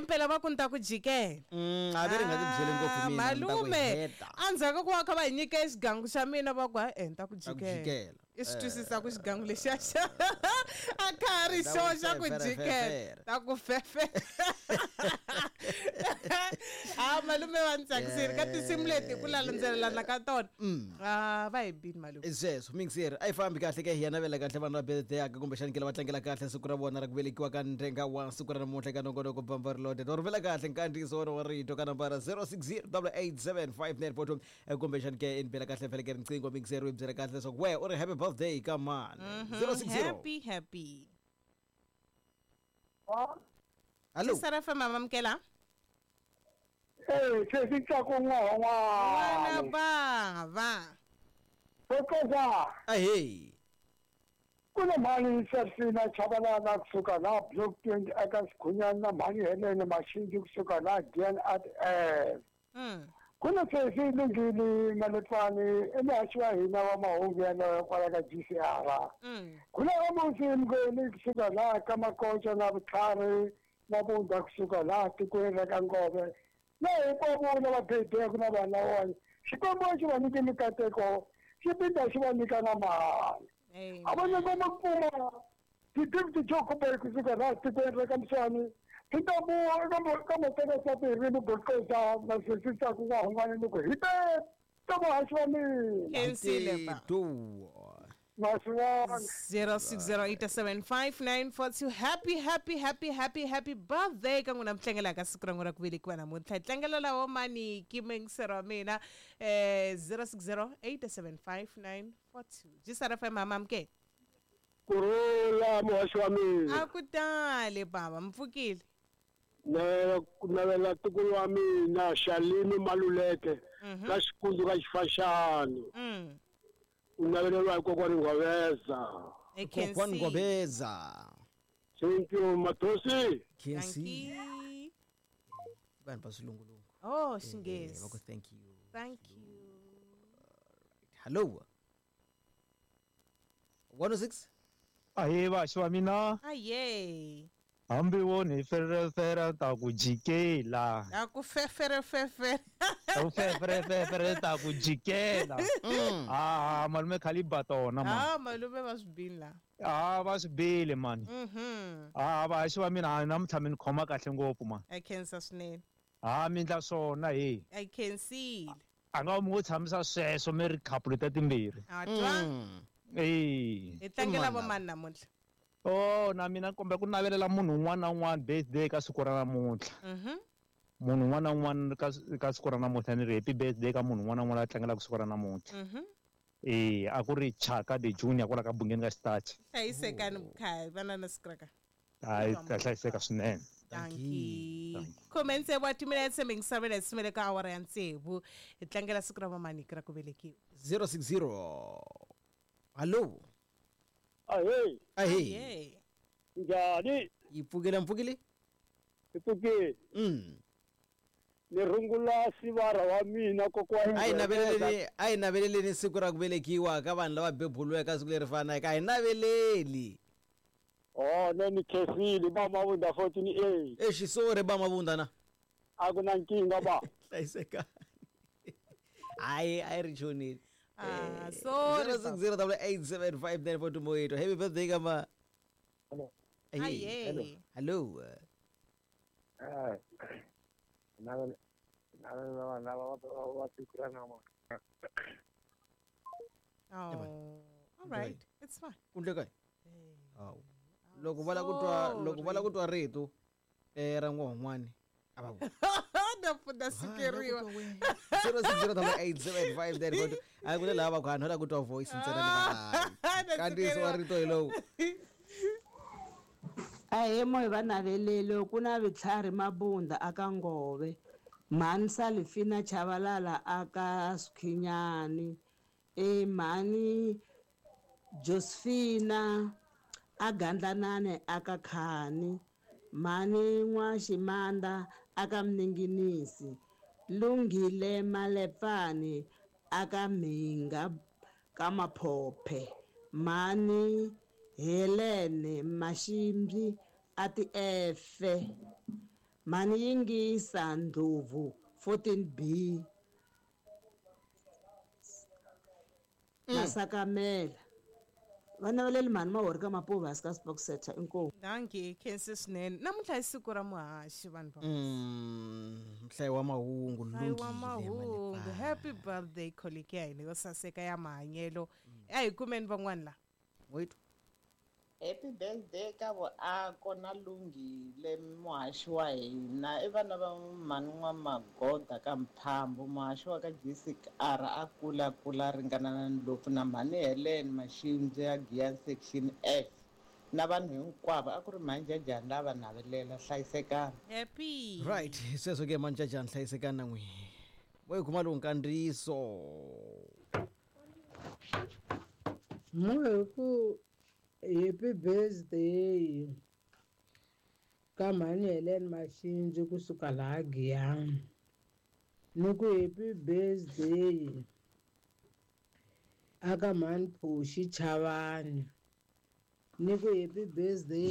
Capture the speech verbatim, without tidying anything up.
Impela bakunta kujikela. Mm, avere ngazi byele ngopfu mina malume. Andzaka ku va kha va nyika isigangu xa mina va kwa eh ta kujikela. Kujikela. Isitwisisa ku xigangu lexa xa. A khari xoxa kujikela. Ta ku fefe. Ah malume wa ntsakisini ka tinsimu leti ku landzelelana ka tona. Ah va hi bini malume. Iseso mingiseri a yi fambi kahle ke hina vela kahle vanhu va birthday aka kumbe xanikela va tlangela kahle siku ra vona ra ku velekiwa ka Ndenga wa siku ra namuntlha ka nongonoko bamba reloaded or vela kahle nkandziyiso wona wa rito ka nambara zero six zero eight eight seven five nine four two kumbe xanike in bela kahle feleke riqingho mingiseri wi byela kahle leswaku we u ri happy birthday come on zero six zero happy happy. Hello. Sara fa mama mkela. Eh, sesitsa ku ngwa. Wana ba ba. Kokoza. Hey. Kuna mali sesina chabalana kusuka la block twenty aka sikhunyana mali helene mashindi kusuka la gen at eh. Mm. Kuna sesilungile maletfani emashwa hina wa mahungu yana kwala ka G C R. Mm. Kuna amusi mgeni kusuka la kama kocha na bukhari na bunda kusuka la tikwela ka Ngobe. Na hikwabona va birthday kuna vana wona xikombo xi va nyike mikateko xi pinda xi va nyika na mali a va nyika mapfuma ti-gift jokupe kusuka la tikweni ra ka Mswani ti ta vuwa ka matekasati hi rini gokoza na swisisa ku nga hungani ni ku hi te ta vahaxi va mina Kensile ba. zero six zero eight seven five nine four two happy happy happy happy happy birthday ka n'wina mutlangela ka siku ra n'wina ku velekiwa namuntlha tlangela lawo mani kimengisero wa mina eh zero six zero eight seven five nine four two jisara fa mama mke kurula muhaxi wa mina a ku tale baba mpfukile na kunavela tukulu wa mina Shalini Maluleke ka xikundzu ka xifashani mm unavelelwa hi kokwani Ngobeza kokwani Ngobeza thank you Matosi Kensi vanhu va swilungulungu oh xinghezi vako thank you thank you hello one oh six ahe vaxi va mina aye hambi woni ferefere ta ku jikela a ku fefere fefere ta ku fefere fefere ta ku jikela ah malume khali batona man ah malume va swibini la ah va swibile man mhm ah vaxi va mina na mutshami ni khoma kahle ngopfu man I can sustain ah mi ndla swona he I can see a nga mu tshamisa sweswo mi ri couple ta timbirhi a twa eh hi tlangela vo mani namuntlha oh na mina kombe ku navelela munhu un'wana na un'wana birthday ka siku ra namuntlha mhm munhu un'wana na un'wana ka ka siku ra namuntlha ni ri happy birthday ka munhu un'wana na un'wana a tlangela siku ra namuntlha mhm eh a ku ri Chaka the Junior kwala ka Bungeni ka Start hlayisekani mkhaya vana na sikraka hayi ta hlayiseka swinene thank you khomense wa timinetse mingisavela simele ka awara ya ntsevu hi tlangela siku ra mamani ra ku velekiwa zero six zero hello ahe ahe njani ipfukile mpfukile ipfukile mm ni rungula sivara wa mina kokwani ai naveleleni ai naveleleni siku ra ku velekiwa ka vanhu lava bebulweka siku leri fanaka ai naveleli oh neni khesili ba mavunda fourteen a e xisore ba mavunda na a ku na nkinga ba hlayiseka ai ai ri chonile ah so zero six zero eight seven five nine four two moito happy birthday kama hello aye hello eh na na na na wa tikura na ma oh all right it's fine kundle kai aw loko vala kutwa loko vala kutwa rito eh ra n'wan'wani aba da fuda sikeriwa zero six zero eight seven five nine four two ayi kule lava ku hantu la kutwa voice ntsena ni kanti so rito hilo ahe moyo va navelelo ku na vitlhari mabunda aka Ngove mhani Salifina Chabalala aka Skhinyani e mhani Josephina agandlanane aka Khani mhani N'waximanda aka Mninginisi Lungile Malepfani aka Mhinga ka Maphophe mhani Helene Mashimbi ati efe mani yingisa Ndlovu fourteen B na Sakamela vana va le Limani ma hori ka Mapovasi ka Sport Center inkomu. Danke Kensi swinene namuntlha i siku ra muhaxi vanhu va Mm, nhlayo wa mahungu Hayi wa lunghile mahungu Malefane. happy birthday colleague ya hina yo saseka ya mahanyelo a hi kumeni van'wani la Wait. Happy birthday ka vuako na lunghile muhaxi wa hina i vana va mhani N'wamagoda ka Mphambo muhaxi wa ka J C R a kula kula ringana na Ndlopfu na mhani Helen Maxindze ya Giyani section F na vanhu hinkwavo a ku ri manjajani lava navelela hlayisekani. happy Right, sweswo ke manjajani hlayisekani na n'wina. Wo yi kuma lowu nkandziyiso. Mo ku happy birthday ka mhani Helen Maxindze kusuka laha Giyani ni ku happy birthday aka mhani Phushi Chavani ni ku happy birthday